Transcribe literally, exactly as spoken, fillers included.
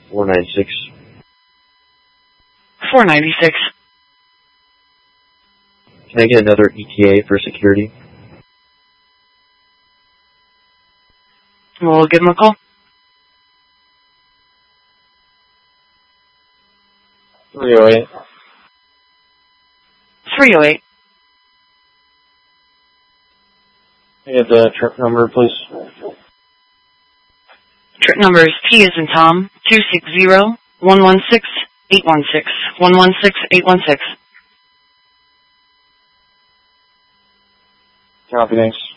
four ninety-six. four ninety-six. Can I get another E T A for security? We'll give him a call. three oh eight. three oh eight. Can I get the trip number, please? Trip number is T as in Tom, two six zero, one one six, eight one six, one one six, eight one six. Copy, thanks.